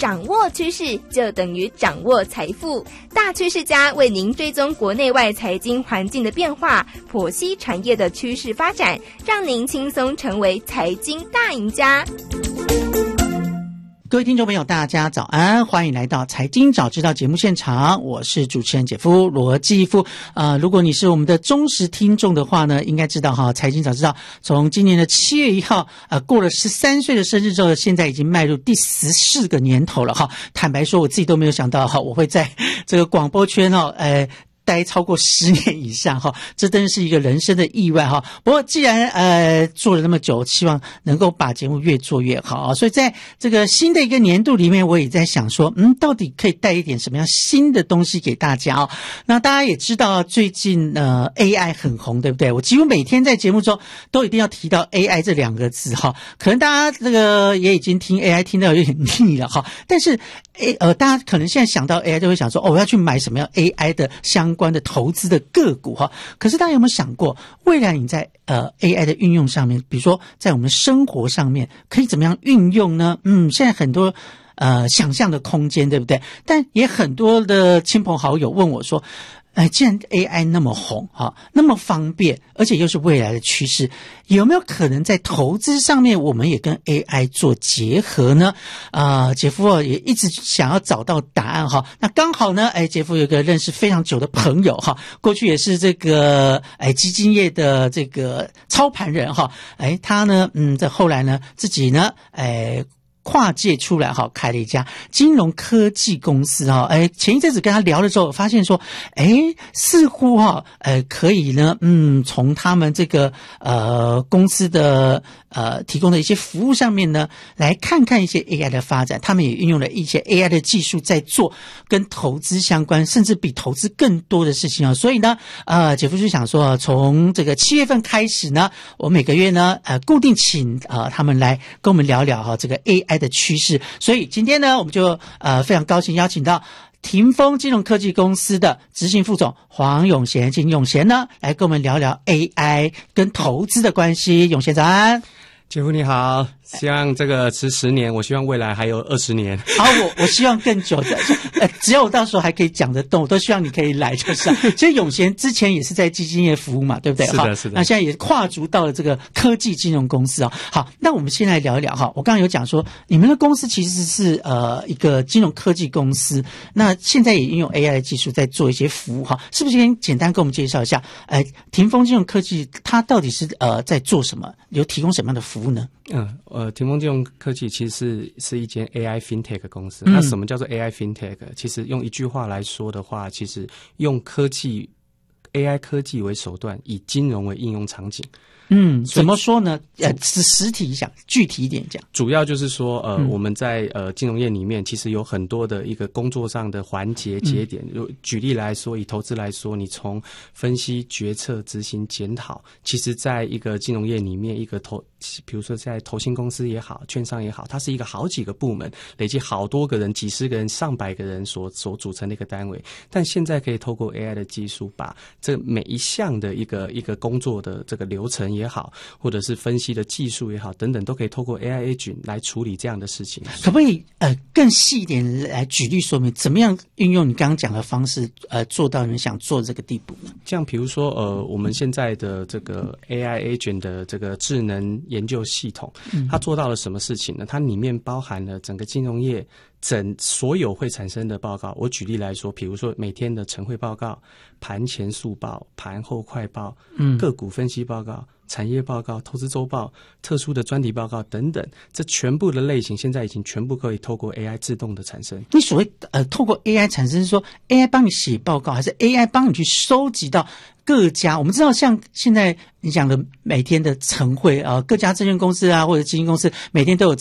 掌握趋势就等于掌握财富。大趋势家为您追踪国内外财经环境的变化，剖析产业的趋势发展，让您轻松成为财经大赢家。 各位听众朋友大家早安，欢迎来到财经早知道节目现场，我是主持人姐夫罗继夫。如果你是我们的忠实听众的话呢，应该知道哈，财经早知道从今年的7月1号过了13岁的生日之后，现在已经迈入第14个年头了哈。坦白说我自己都没有想到哈，我会在这个广播圈待超过10年以上哈，这真是一个人生的意外哈。不过既然做了那么久，希望能够把节目越做越好，所以在这个新的一个年度里面，我也在想说，到底可以带一点什么样新的东西给大家哦。那大家也知道最近AI 很红，对不对？我几乎每天在节目中都一定要提到 AI 这2个字哈。可能大家这个也已经听 AI 听到有点腻了哈，但是大家可能现在想到 AI 就会想说，我要去买什么样 AI 的相关的投资的个股哈。可是大家有没有想过，未来你在AI 的运用上面，比如说在我们生活上面可以怎么样运用呢？现在很多想象的空间，对不对？但也很多的亲朋好友问我说，既然 AI 那么红那么方便，而且又是未来的趋势，有没有可能在投资上面我们也跟 AI 做结合呢？杰夫也一直想要找到答案哈。那刚好呢，杰夫有个认识非常久的朋友哈，过去也是这个基金业的这个操盘人哈，他呢这后来呢自己呢跨界出来开了一家金融科技公司前一阵子跟他聊的时候发现说似乎可以呢从他们这个公司的提供的一些服务上面呢来看看一些 AI 的发展，他们也运用了一些 AI 的技术在做跟投资相关甚至比投资更多的事情所以呢姐夫就想说从这个7月份开始呢，我每个月呢固定请他们来跟我们聊聊这个 AI 的趋势。所以今天呢我们就非常高兴邀请到霆锋金融科技公司的执行副总黄永贤，请永贤呢来跟我们聊聊 AI 跟投资的关系。永贤早安。 姐夫你好，希望这个吃10年，我希望未来还有20年。 好，我希望更久的，只要我到时候还可以讲得动，我都希望你可以来，就是其实永贤之前也是在基金业服务嘛，对不对？ 是的，是的。 那现在也跨足到了这个科技金融公司好，那我们先来聊一聊我刚刚有讲说，你们的公司其实是一个金融科技公司，那现在也运用 AI 的技术在做一些服务是不是先简单跟我们介绍一下？霆锋金融科技它到底是在做什么？有提供什么样的服务呢？ 霆锋金融科技其实是一间 AI FinTech 公司。那什么叫做 AI FinTech？其实用一句话来说的话，其实用AI 科技为手段，以金融为应用场景。 怎么说呢？实体讲，具体一点讲， 主要就是说，我们在金融业里面，其实有很多的一个工作上的环节节点。举例来说，以投资来说，你从分析、决策、执行、检讨，其实在一个金融业里面，比如说在投信公司也好，券商也好，它是一个好几个部门，累积好多个人、几十个人、上百个人所组成的一个单位。但现在可以透过 AI 的技术，把这每一项的一个工作的这个流程也好，或者是分析的技术也好等等，都可以透过 AI Agent 来处理这样的事情。 可不可以更细一点来举例说明，怎么样运用你刚刚讲的方式做到你想做的这个地步呢？ 这样比如说我们现在的这个 AI Agent 的这个智能研究系统，它做到了什么事情呢？它里面包含了整个金融业所有会产生的报告。我举例来说，比如说每天的晨会报告、盘前速报、盘后快报、个股分析报告、产业报告、投资周报、特殊的专题报告等等，这全部的类型现在已经全部可以透过 AI 自动的产生。 你所谓透过 AI 产生，是说 AI 帮你写报告，还是 AI 帮你去收集到各家？我们知道像现在你讲的每天的晨会各家证券公司或者基金公司每天都有